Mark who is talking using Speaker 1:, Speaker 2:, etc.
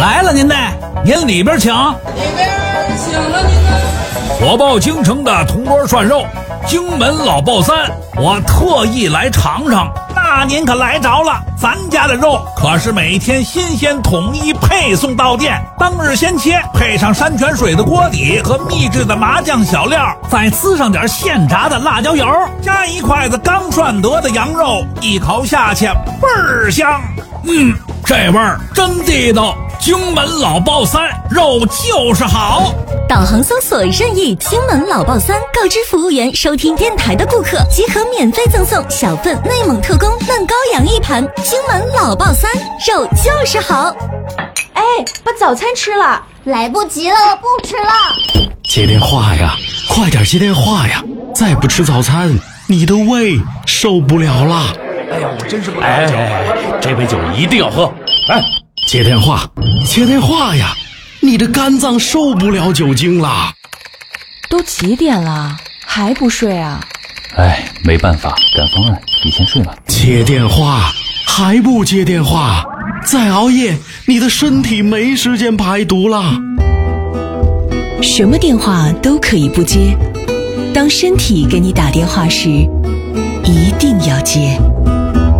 Speaker 1: 来了您呢，您里边请。
Speaker 2: 里边请了您呢。
Speaker 1: 火爆京城的铜锅涮肉，荆门老爆三，我特意来尝尝。那您可来着了，咱家的肉可是每天新鲜统一配送到店，当日先切，配上山泉水的锅底和秘制的麻酱小料，再滋上点现炸的辣椒油，加一筷子刚涮得的羊肉，一口下去倍儿香。这味儿真地道。荆门老爆三，肉就是好。
Speaker 3: 导航搜索任意荆门老爆三，告知服务员收听电台的顾客即可免费赠送小份内蒙特供嫩羔羊一盘。荆门老爆三，肉就是好。
Speaker 4: 哎，把早餐吃了。
Speaker 5: 来不及了，我不吃了。
Speaker 6: 接电话呀，快点接电话呀！再不吃早餐，你的胃受不了啦！
Speaker 7: 哎呀，我真是不敢这杯酒一定要喝。
Speaker 6: 接电话，接电话呀！你的肝脏受不了酒精啦！
Speaker 4: 都几点了，还不睡啊？
Speaker 7: 没办法，赶方案，你先睡吧。
Speaker 6: 接电话，还不接电话？再熬夜，你的身体没时间排毒啦。
Speaker 3: 什么电话都可以不接，当身体给你打电话时，一定要接。